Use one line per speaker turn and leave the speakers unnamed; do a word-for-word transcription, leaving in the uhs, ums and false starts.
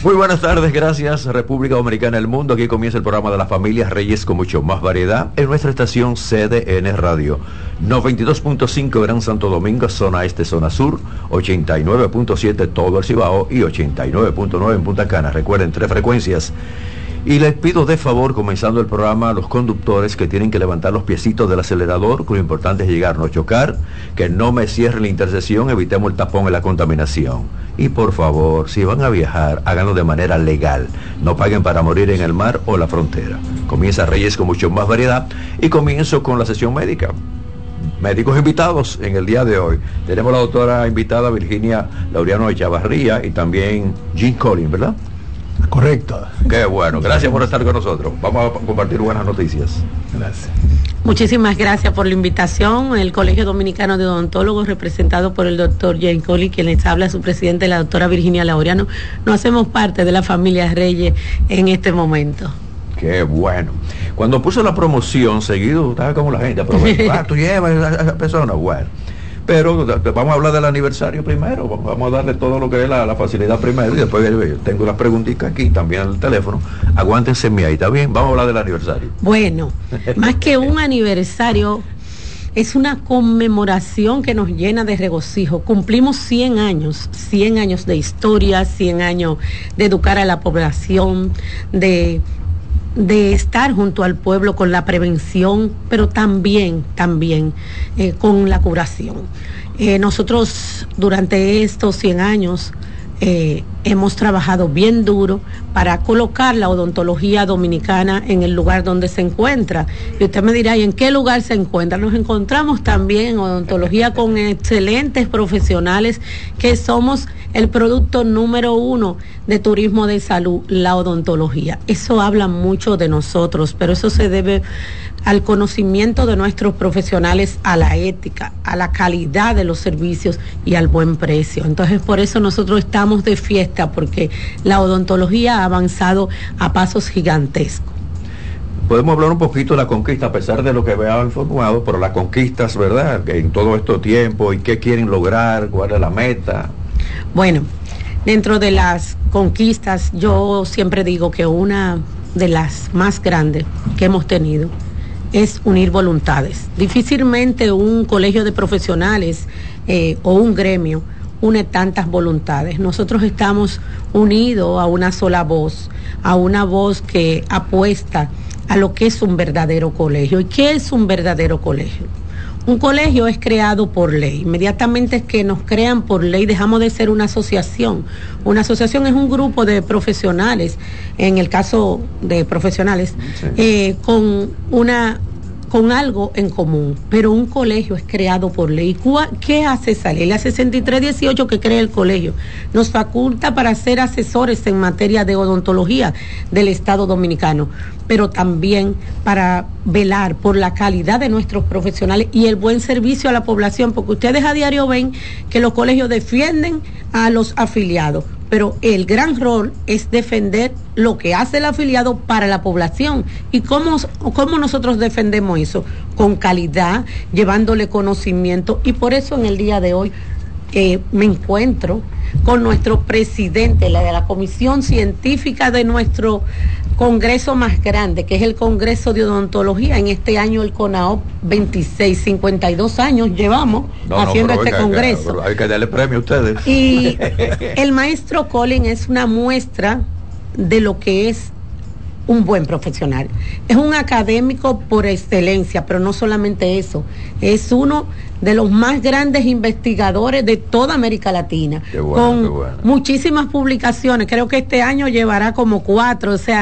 Muy buenas tardes, gracias República Dominicana, el mundo. Aquí comienza el programa de las familias Reyes con mucho más variedad en nuestra estación C D N Radio. noventa y dos punto cinco Gran Santo Domingo, zona este, zona sur, ochenta y nueve punto siete todo el Cibao y ochenta y nueve punto nueve en Punta Cana. Recuerden, tres frecuencias. Y les pido de favor, comenzando el programa, a los conductores que tienen que levantar los piecitos del acelerador, que lo importante es llegar, no chocar, que no me cierren la intersección, evitemos el tapón y la contaminación. Y por favor, si van a viajar, háganlo de manera legal, no paguen para morir en el mar o la frontera. Comienza Reyes con mucho más variedad y comienzo con la sesión médica. Médicos invitados en el día de hoy. Tenemos la doctora invitada Virginia Laureano Echavarría y también Jean Collins, ¿verdad?
Correcto.
Qué bueno, gracias por estar con nosotros. Vamos a compartir buenas noticias.
Gracias.
Muchísimas gracias por la invitación. El Colegio Dominicano de Odontólogos, representado por el doctor Jane Collins, quien les habla, su presidente, la doctora Virginia Laureano, nos hacemos parte de la familia Reyes en este momento.
Qué bueno. Cuando puso la promoción, seguido, estaba como la gente, pero ah, tú llevas a esa persona, bueno. Pero vamos a hablar del aniversario primero, vamos a darle todo lo que es la, la facilidad primero y después tengo las preguntitas aquí, también en el teléfono. Aguántense ahí, ¿está bien? Vamos a hablar del aniversario.
Bueno, más que un aniversario, es una conmemoración que nos llena de regocijo. Cumplimos cien años, cien años de historia, cien años de educar a la población, de... de estar junto al pueblo con la prevención, pero también, también eh, con la curación. Eh, nosotros durante estos cien años eh, hemos trabajado bien duro para colocar la odontología dominicana en el lugar donde se encuentra. Y usted me dirá, ¿y en qué lugar se encuentra? Nos encontramos también en odontología con excelentes profesionales que somos el producto número uno de turismo de salud, la odontología. Eso habla mucho de nosotros, pero eso se debe al conocimiento de nuestros profesionales, a la ética, a la calidad de los servicios y al buen precio. Entonces, por eso nosotros estamos de fiesta, porque la odontología ha avanzado a pasos gigantescos.
Podemos hablar un poquito de la conquista, a pesar de lo que habíamos informado, pero las conquistas, ¿verdad? En todo este tiempo, y qué quieren lograr, cuál es la meta.
Bueno, dentro de las conquistas, yo siempre digo que una de las más grandes que hemos tenido es unir voluntades. Difícilmente un colegio de profesionales eh, o un gremio une tantas voluntades. Nosotros estamos unidos a una sola voz, a una voz que apuesta a lo que es un verdadero colegio. ¿Y qué es un verdadero colegio? Un colegio es creado por ley. Inmediatamente es que nos crean por ley, dejamos de ser una asociación. Una asociación es un grupo de profesionales, en el caso de profesionales, sí. eh, con una con algo en común, pero un colegio es creado por ley. ¿Qué hace esa ley? La sesenta y tres dieciocho que crea el colegio nos faculta para ser asesores en materia de odontología del Estado Dominicano, pero también para velar por la calidad de nuestros profesionales y el buen servicio a la población, porque ustedes a diario ven que los colegios defienden a los afiliados, pero el gran rol es defender lo que hace el afiliado para la población. ¿Y cómo, cómo nosotros defendemos eso? Con calidad, llevándole conocimiento, y por eso en el día de hoy eh, me encuentro con nuestro presidente, la de la comisión científica de nuestro congreso más grande, que es el Congreso de Odontología. En este año el CONAOP, veintiséis, cincuenta y dos años llevamos no, haciendo no, este venga, congreso.
Hay que darle premio a ustedes.
Y el maestro Collins es una muestra de lo que es un buen profesional. Es un académico por excelencia, pero no solamente eso, es uno de los más grandes investigadores de toda América Latina,
qué bueno,
con
qué bueno.
muchísimas publicaciones. Creo que este año llevará como cuatro, o sea,